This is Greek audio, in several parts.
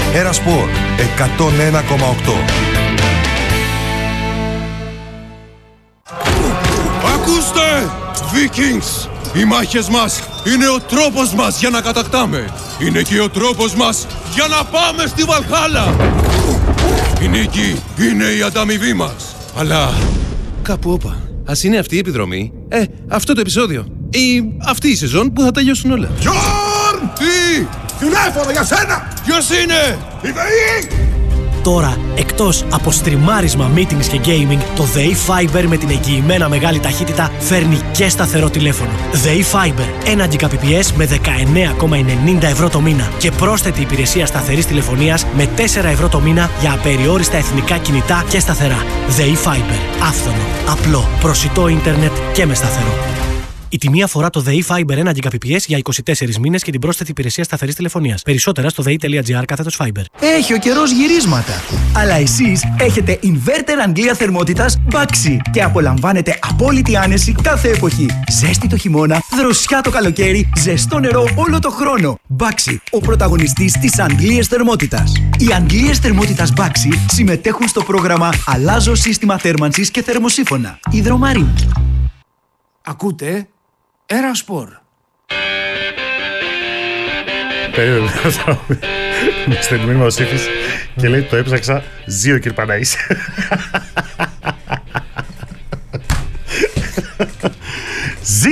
Ερασπορ 101,8. Ακούστε! Vikings! Οι μάχες μας είναι ο τρόπος μας για να κατακτάμε. Είναι και ο τρόπος μας για να πάμε στη Βαλχάλα. Η νίκη είναι η ανταμοιβή μας. Αλλά κάπου όπα. Ας είναι αυτή η επιδρομή, αυτό το επεισόδιο ή αυτή η σεζόν που θα τελειώσουν όλα. Γιόρν! Τι! Τηλέφωνο για σένα! Ποιος είναι? Η ΔΕΗ! Τώρα, εκτός από στριμάρισμα, meetings και gaming, το ΔΕΗ Fiber με την εγγυημένα μεγάλη ταχύτητα φέρνει και σταθερό τηλέφωνο. ΔΕΗ Fiber, 1 Gbps με 19,90 ευρώ το μήνα και πρόσθετη υπηρεσία σταθερής τηλεφωνίας με 4 ευρώ το μήνα για απεριόριστα εθνικά κινητά και σταθερά. ΔΕΗ Fiber, άφθονο, απλό, προσιτό ίντερνετ και με σταθερό. Η τιμή αφορά το ΔΕΗ Fiber 1 Gbps για 24 μήνες και την πρόσθετη υπηρεσία σταθερής τηλεφωνίας. Περισσότερα στο dei.gr/Fiber. Έχει ο καιρός γυρίσματα. Αλλά εσείς έχετε inverter Αγγλία θερμότητας Baxi και απολαμβάνετε απόλυτη άνεση κάθε εποχή. Ζέστη το χειμώνα, δροσιά το καλοκαίρι, ζεστό νερό όλο το χρόνο. Baxi, ο πρωταγωνιστής της Αγγλίας θερμότητας. Οι Αγγλίες θερμότητας Baxi συμμετέχουν στο πρόγραμμα Αλλάζω σύστημα θέρμανσης και θερμοσύφωνα. Υδρομαρίν. Ακούτε Ερασπορ. Περίμενε. Μου στέλνει μήνυμα ο Σύφης και λέει το έψαξα Ζήο κύριε Παναής. Ζή!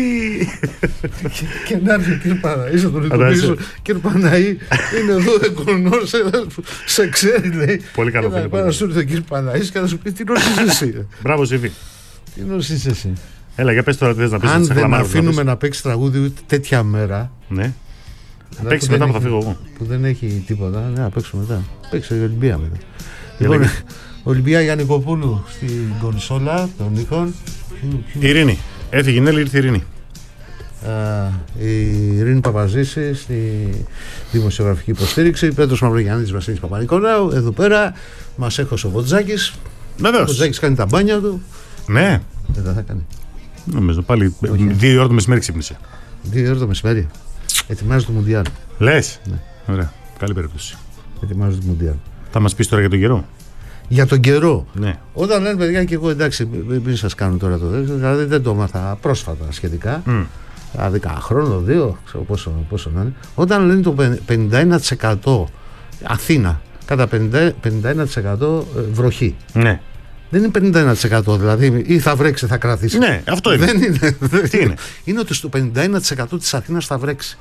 Και να έρθει ο κύριε Παναής να τον ειδοποιήσω. Κύριε Παναή, είναι εδώ εγγονός ένας που σε ξέρει, λέει. Πολύ καλό φίλο. Και να σου έρθει ο κύριε Παναής και να σου πει τι νόση είσαι εσύ. Μπράβο Σύφη. Τι νόση είσαι εσύ. Έλα, για πες τώρα τι θες να πεις. Αν δεν αφήνουμε να παίξει τραγούδι ούτε τέτοια μέρα. Ναι. Θα παίξει μετά που θα φύγω εγώ. Που δεν έχει τίποτα. Ναι, να παίξουμε μετά. Παίξει η Ολυμπία μετά. Λοιπόν, Ολυμπία Γιαννικοπούλου στην κονσόλα των ήχων. Ειρήνη. Έφυγε η Νέλη, ήρθε η Ειρήνη. Η Ειρήνη Παπαζήση στη δημοσιογραφική υποστήριξη. Πέτρος Μαυρογιάννης, Βασίλης Παπα-Νικολάου. Εδώ πέρα μας έχωσε ο Βοτζάκης. Βεβαίως. Ο Βοτζάκης κάνει τα μπάνια του. Ναι. Δεν θα κάνει. Νομίζω πάλι 2 ώρα το μεσημέρι ξύπνησε. 2 ώρα το μεσημέρι. Ετοιμάζει το Μουντιάλ. Λες. Ναι. Ωραία. Καλή περίπτωση. Ετοιμάζει το Μουντιάλ. Θα μας πεις τώρα για τον καιρό. Για τον καιρό. Ναι. Όταν λένε παιδιά και εγώ εντάξει, μην σας κάνω τώρα το δεύτερο, δηλαδή δεν το έμαθα πρόσφατα σχετικά. 10 χρόνο, 2, ξέρω πόσο να είναι. Όταν λένε το 51% Αθήνα, κατά 51% βροχή. Ναι. Δεν είναι 51% δηλαδή, ή θα βρέξει, θα κρατήσει. Ναι, αυτό είναι. Δεν είναι. Τι είναι? Είναι ότι στο 51% της Αθήνας θα βρέξει.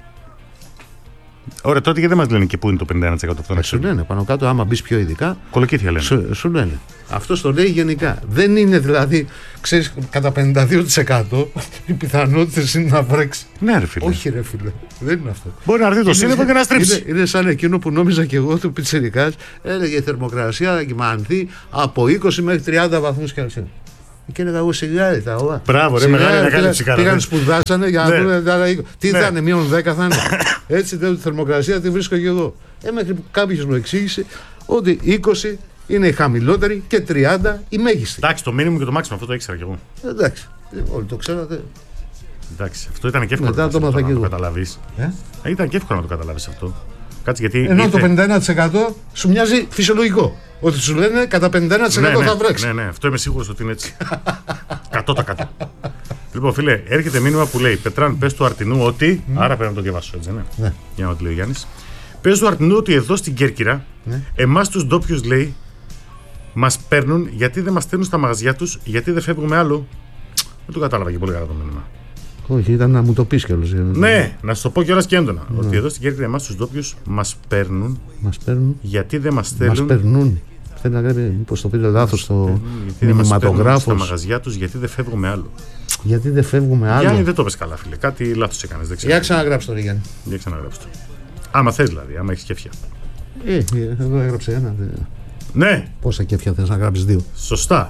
Ωραία, τότε γιατί δεν μας λένε και πού είναι το 51% αυτό? Σου λένε πάνω κάτω, άμα μπει πιο ειδικά. Κολοκύθια λένε. Σου λένε. Αυτό το λέει γενικά. Δεν είναι δηλαδή, ξέρεις, κατά 52% οι πιθανότητες είναι να βρέξει. Ναι, ρε φίλε. Όχι, ρε φίλε. Δεν είναι αυτό. Μπορεί να έρθει το σύννεφο και να στρίψει. Είναι σαν εκείνο που νόμιζα και εγώ του πιτσιρικάς. Έλεγε η θερμοκρασία να κυμανθεί από 20 μέχρι 30 βαθμούς Κελσίου. Και έλεγα εγώ σιγάρι τα όλα. Μπράβο, ρε, μεγάλη ψυχάρα. Πήγαν σπουδάσανε για να δουν. Τι θα είναι, μείον 10 θα είναι. Έτσι τη θερμοκρασία τη βρίσκω και εγώ. Μέχρι που κάποιος μου εξήγησε ότι 20 είναι η χαμηλότερη και 30 η μέγιστη. Εντάξει, το μήνυμο και το μάξιμο αυτό το ήξερα κι εγώ. Εντάξει, όλοι το ξέρατε. Εντάξει, αυτό ήταν και εύκολο μετά το μάθα και εγώ. Καταλάβεις. Ήταν και εύκολο να το καταλάβεις αυτό. Κάτσε, γιατί ενώ το 51% σου μοιάζει φυσιολογικό. Ότι σου λένε κατά 51% θα βρέξει. Ναι, αυτό είμαι σίγουρος ότι είναι έτσι. 100%. Λοιπόν, φίλε, έρχεται μήνυμα που λέει Πετράν, πες του Αρτινού ότι. Άρα πρέπει να το διαβάσω, έτσι, ναι. Για να το λέει ο Γιάννης. Πες του Αρτινού ότι εδώ στην Κέρκυρα, εμάς τους ντόπιους, λέει, μας παίρνουν γιατί δεν μας στέλνουν στα μαγαζιά τους, γιατί δεν φεύγουμε άλλο. Δεν το κατάλαβα και πολύ καλά το μήνυμα. Όχι, ήταν να μου το πεις κιόλας. Ναι, να σου το πω κιόλας και έντονα. Ότι εδώ στην Κέρκυρα εμάς τους ντόπιους μας παίρνουν. Γιατί δεν μας στέλνουν. Μας περνούν. Θέλει να γράψει, μήπως το πήρε λάθος το μηνυματογράφος. Στα μαγαζιά τους, γιατί δεν φεύγουμε άλλο. Γιατί δεν φεύγουμε άλλο. Γιάννη, δεν το πες καλά, φίλε. Κάτι λάθος έκανες. Για ξαναγράψει το, Γιάννη. Για ξαναγράψει το. Άμα θες δηλαδή, άμα έχεις κέφια. Εδώ έγραψε ένα. Ναι. Πόσα κέφια θες να γράψεις, 2. Σωστά.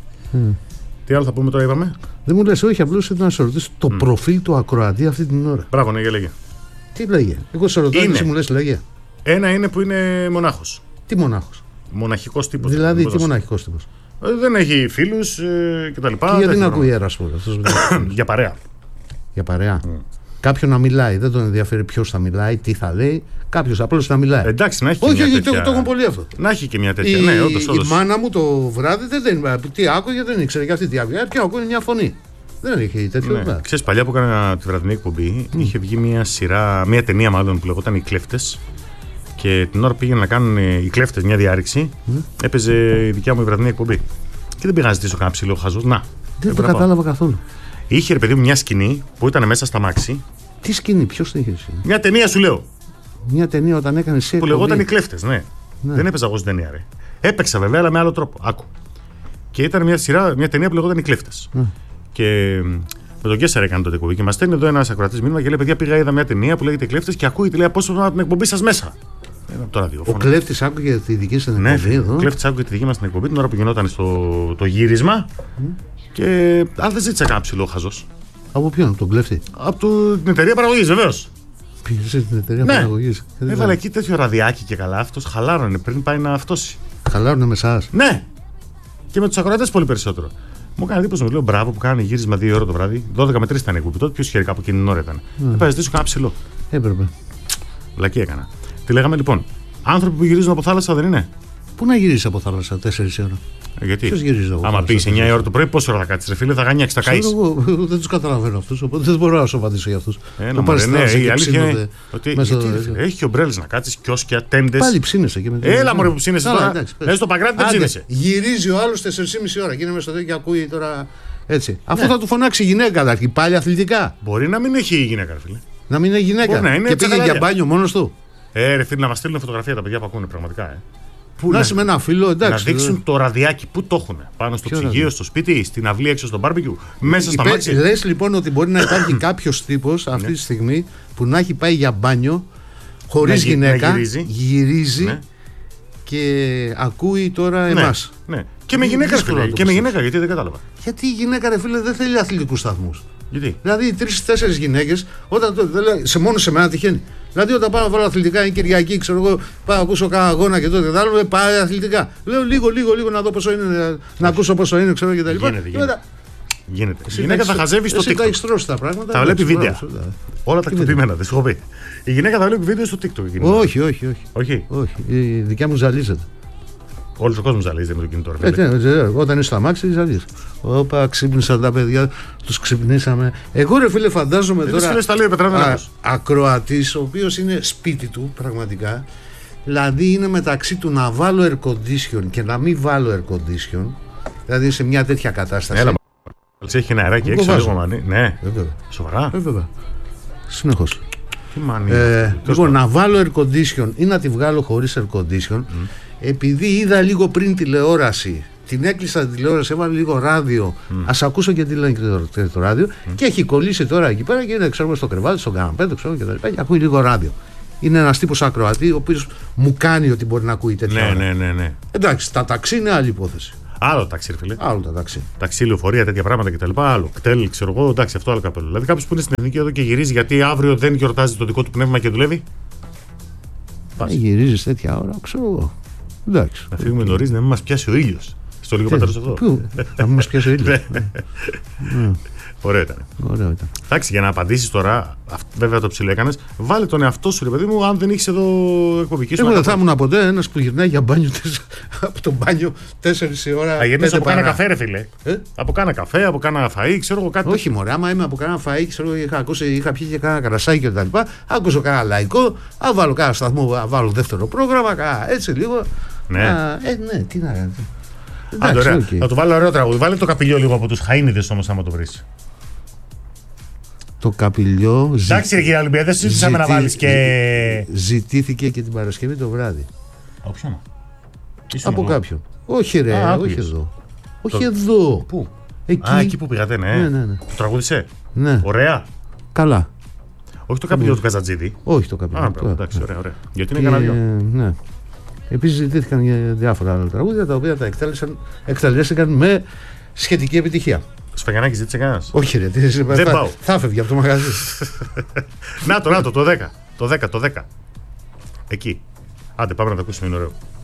Τι άλλο θα πούμε τώρα, είπαμε. Δεν μου λες, όχι, απλώς ήθελα να σε ρωτήσω το προφίλ του ακροατή αυτή την ώρα. Μπράβο, ναι, λέγε. Τι λέγε. Εγώ σε ρωτάω και εσύ μου λες, λέγε. Ένα είναι που είναι μονάχος. Τι μονάχος? Μοναχικός τύπος. Δηλαδή, τι μοναχικός τύπος? Δεν έχει φίλους κτλ. Και γιατί να ακούει Ερασπορ? Για παρέα. Για παρέα. κάποιον να μιλάει. Δεν τον ενδιαφέρει ποιος θα μιλάει, τι θα λέει. Κάποιος απλώς θα μιλάει. Εντάξει, να έχει και όχι, μια όχι, τέτοια... το έχουν πολύ αυτό. Να έχει και μια τέτοια. Ναι, όντως. Η μάνα μου το βράδυ τι άκουγε, δεν ήξερε και αυτή τι άκουγε. Και ακούγε μια φωνή. Δεν είχε τέτοιο. Ναι. Ξέρεις, παλιά που έκανα τη βραδινή εκπομπή, είχε βγει μια ταινία μάλλον που λεγόταν Οι Κλέφτες. Και την ώρα που πήγαιναν να κάνουν οι κλέφτες μια διάρρηξη, έπαιζε η δικιά μου η βραδινή εκπομπή. Και δεν πήγα να ζητήσω κανένα ψηλό χαζός. Να. Δεν το κατάλαβα καθόλου. Είχε ρε παιδί μου μια σκηνή που ήταν μέσα στα μάξι. Τι σκηνή, ποιος το είχε? Μια ταινία σου λέω. Μια ταινία όταν έκανε εσύ. Που λεγόταν Οι Κλέφτες, ναι. Δεν έπαιζα εγώ στην ταινία, ρε. Έπαιξα βέβαια, αλλά με άλλο τρόπο. Άκου. Και ήταν μια ταινία που λεγόταν Οι Κλέφτες. Και με τον Κέσσαρα έκανε τότε εκπομπή. Και μας στέλνει εδώ ένας ακροατής μήνυμα και λέει: παιδιά, πήγα, είδα μια ταινία που λέγεται Οι Κλέφτες και ακούγεται, λέει, πόσο να την εκπομπή σας μέσα. Ο κλέφτης άκουγε τη δική σας την εκπομπή. Ναι, ο κλέφτης άκουγε τη δική μας την εκπομπή την ώρα που γινόταν το γύρισμα. Και αν δεν ζήτησα κανένα ψηλό χαζός. Από ποιον, από τον κλέφτη? Από την εταιρεία παραγωγής, βεβαίως. Πήγε στην εταιρεία παραγωγής. Έβαλε εκεί τέτοιο ραδιάκι και καλά. Αυτός χαλάρωνε πριν πάει να αυτόσει. Χαλάρωνε με εσάς? Ναι! Και με τους ακροατές πολύ περισσότερο. Μου έκανε εντύπωση, μου λέω μπράβο που κάνανε γύρισμα 2 ώρα το βράδυ. 12 με 3 ήταν η εκπομπή. Τότε πιο σχετικά από εκείνη την ώρα ήταν. Δεν πάει ζητήσω κανένα ψηλό. Έπρεπε. Βλακή έκανα. Τι λέγαμε λοιπόν. Άνθρωποι που γυρίζουν από θάλασσα δεν είναι? Πού να γυρίσει από θάλασσα 4 ώρα? Γιατί? Ποιος γυρίζει από άμα πήγε 9 ώρα το πρωί, πόση ώρα θα κάτσει, ρε φίλε, θα γανιάξει, θα καεί. Εγώ δεν του καταλαβαίνω αυτού, οπότε δεν μπορώ να σου απαντήσω για αυτού. Η αλήθεια είναι ότι έχει και ομπρέλες να κάτσει, κιόσκια, τέντες. Πάλι ψήνεσαι και μετά. Έλα μωρέ που ψήνεσαι τώρα. Λες στο Παγκράτη δεν ψήνεσαι. Γυρίζει ο άλλος 4,5 ώρα και είναι μέσα στο τέτοιο και ακούει τώρα έτσι. Αυτό θα του φωνάξει η γυναίκα καταρχήν, πάλι αθλητικά. Μπορεί να μην έχει η γυναίκα, ρε φίλε. Να μην είναι γυναίκα. Και πήγε για μπάνιο μόνος του. Ρε φίλε, να μας στείλουν φωτογραφία τα παιδιά που ακούνε πραγματικά. Που να είσαι με ένα φίλο, εντάξει. Να δείξουν το ραδιάκι, πού το έχουν. Πάνω στο ψυγείο, στο σπίτι, στην αυλή έξω στο μπάρμπεκιου, μέσα στα μάτια. Λες λοιπόν ότι μπορεί να υπάρχει κάποιος τύπος αυτή τη στιγμή που να έχει πάει για μπάνιο χωρίς γυναίκα, γυρίζει και ακούει τώρα εμάς. Ναι. Και με γυναίκα, φίλε. Και με γυναίκα, γιατί δεν κατάλαβα. Γιατί η γυναίκα, ρε φίλε, δεν θέλει αθλητικούς σταθμούς. Γιατί? Δηλαδή 3-4 γυναίκες, μόνο σε μένα τυχαίνει. Δηλαδή, όταν πάω να βάλω αθλητικά, είναι Κυριακή, ξέρω εγώ, πάω να ακούσω κάνα αγώνα και τότε άλλο, πάει αθλητικά. Λέω λίγο να δω πόσο είναι, να ακούσω πόσο είναι, ξέρω κτλ. Γίνεται. Η γυναίκα θα χαζεύει στο TikTok. Θα έχει τρώσει τα πράγματα. Θα βλέπει βίντεο. Όλα τα κτυπημένα, δεν σου έχω πει. Η γυναίκα θα βλέπει βίντεο στο TikTok. Όχι. Η δικιά μου ζαλίζεται. Όλος ο κόσμος ζαλίζεται με το κινητό. Όταν είσαι στο αμάξι, ζαλίζει. Όπα, ξύπνησαν τα παιδιά, τους ξυπνήσαμε. Εγώ ρε φίλε, φαντάζομαι τώρα. Ακροατής, ο οποίος είναι σπίτι του, πραγματικά. Δηλαδή είναι μεταξύ του να βάλω air condition και να μην βάλω air condition. Δηλαδή σε μια τέτοια κατάσταση. Έλα, έχει ένα αεράκι έξω, λίγο μανί. Ναι, σοβαρά. Βέβαια. Συνεχώς. Λοιπόν, να βάλω air condition ή να τη βγάλω χωρίς air condition. Επειδή είδα λίγο πριν τηλεόραση, την έκλεισα τη τηλεόραση, έβαλα λίγο ράδιο. Ας ακούσω και τι λένε και το ράδιο. Και έχει κολλήσει τώρα εκεί πέρα και είναι ξέρω, στο κρεβάτι, στον καναπέ, και τα λοιπά. Και ακούει λίγο ράδιο. Είναι ένας τύπος ακροατή, ο οποίος μου κάνει ότι μπορεί να ακούει τέτοια. Ναι. Εντάξει, τα ταξί είναι άλλη υπόθεση. Άλλο ταξί, ρε φίλε. Άλλο τα ταξί. Ταξί, λεωφορεία, τέτοια πράγματα κτλ. Άλλο. Κτέλ, ξέρω εγώ, εντάξει, αυτό άλλο καπέλο. Δηλαδή κάποιος που είναι στην εθνική εδώ και γυρίζει γιατί αύριο δεν γιορτάζει το δικό του πνεύμα και δουλεύει. Γυρίζει τέτοια ώρα, ξέρω εγώ. Εντάξει. Να φύγουμε νωρίς να μην μας πιάσει ο ήλιος. Στο λίγο πατέρος αυτό. Να μην μας πιάσει ο ήλιος. Ωραίο ήταν. Εντάξει, για να απαντήσεις τώρα, βέβαια το ψηλό έκανες, βάλε τον εαυτό σου, ρε παιδί μου, αν δεν έχεις εδώ εκπομπική σου. Εγώ δεν θα ήμουν ποτέ ένας που γυρνάει για μπάνιο από το μπάνιο 4 ώρα. Αγενείς από κάνα καφέ, ρε φίλε. Από κάνα καφέ, από κάνα φαΐ, ξέρω εγώ κάτι. Όχι, μωρέ, άμα είμαι από κάνα φαΐ, ξέρω εγώ, είχα πιει και κάνα καρασάκι και τα λοιπά. Άκουσα κάνα λαϊκό, αν βάλω κάνα σταθμό, βάλω δεύτερο πρόγραμμα, έτσι λίγο. Ναι, τι να κάνω. Θα του βάλω ωραίο τραγούδι. Βάλε το καπηλιό λίγο από τους Χαΐνιδες όμως, άμα το βρεις. Το καπηλιό. Εντάξει, ρε κύριε Ολυμπία, δεν συζητήσαμε να βάλεις και. Ζητήθηκε και την Παρασκευή το βράδυ. Από ποιον? Από κάποιον. Όχι, ρε, όχι εδώ. Όχι εδώ. Πού? Εκεί που πήγατε, ναι. Το τραγούδισε. Ναι. Ωραία. Καλά. Όχι το καπηλιό του Καζατζίδη. Όχι το καπηλιό. Εντάξει, ωραία. Γιατί είναι κανένα δυο. Ναι. Επίσης ζητήθηκαν διάφορα άλλα τραγούδια τα οποία τα εκτελέστηκαν με σχετική επιτυχία. Σφαγιανάκη ζήτησε κανένας? Όχι, ρε, δεν πάω. Θα φεύγει από το μαγαζί. Να το 10. Το 10. Εκεί. Άντε, πάμε να το ακούσουμε, είναι ωραίο.